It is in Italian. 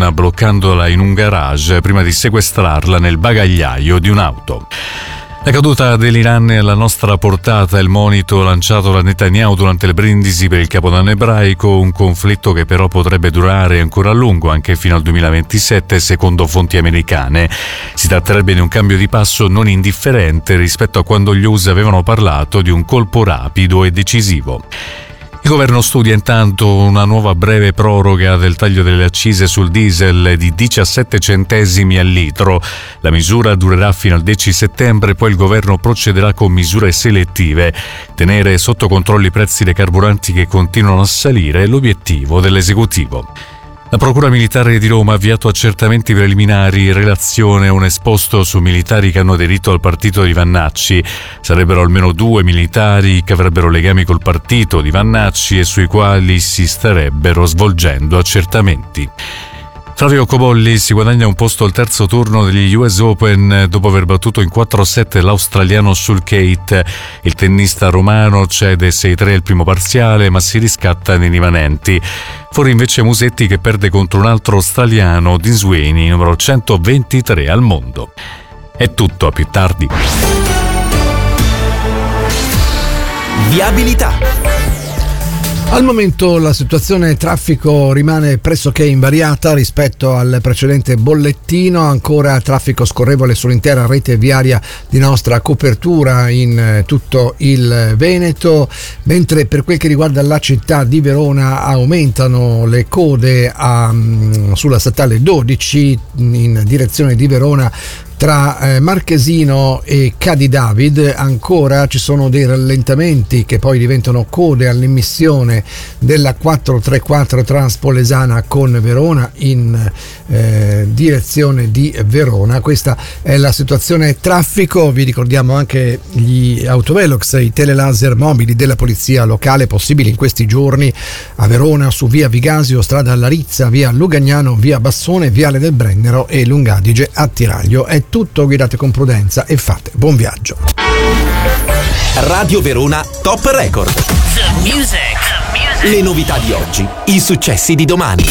donna bloccandola in un garage prima di sequestrarla nel bagagliaio di un'auto. La caduta dell'Iran è alla nostra portata, il monito lanciato da Netanyahu durante il brindisi per il Capodanno ebraico, un conflitto che però potrebbe durare ancora a lungo, anche fino al 2027, secondo fonti americane. Si tratterebbe di un cambio di passo non indifferente rispetto a quando gli USA avevano parlato di un colpo rapido e decisivo. Il governo studia intanto una nuova breve proroga del taglio delle accise sul diesel di 17 centesimi al litro. La misura durerà fino al 10 settembre, poi il governo procederà con misure selettive. Tenere sotto controllo i prezzi dei carburanti che continuano a salire è l'obiettivo dell'esecutivo. La Procura Militare di Roma ha avviato accertamenti preliminari in relazione a un esposto su militari che hanno aderito al partito di Vannacci. Sarebbero almeno 2 militari che avrebbero legami col partito di Vannacci e sui quali si starebbero svolgendo accertamenti. Flavio Cobolli si guadagna un posto al terzo turno degli US Open dopo aver battuto in 4-7 l'australiano Sulcate. Il tennista romano cede 6-3 al primo parziale, ma si riscatta nei rimanenti. Fuori invece Musetti che perde contro un altro australiano, Dean Sweeney, numero 123 al mondo. È tutto, a più tardi. Viabilità. Al momento la situazione traffico rimane pressoché invariata rispetto al precedente bollettino, ancora traffico scorrevole sull'intera rete viaria di nostra copertura in tutto il Veneto, mentre per quel che riguarda la città di Verona aumentano le code sulla statale 12 in direzione di Verona tra Marchesino e Cadi David. Ancora ci sono dei rallentamenti che poi diventano code all'immissione della 434 Transpolesana con Verona in direzione di Verona. Questa è la situazione traffico. Vi ricordiamo anche gli autovelox, i telelaser mobili della polizia locale possibili in questi giorni a Verona su via Vigasio, strada Larizza, via Lugagnano, via Bassone, viale del Brennero e Lungadige a Tiraglio. È tutto, guidate con prudenza e fate buon viaggio. Radio Verona Top Record. The music. Le novità di oggi, i successi di domani.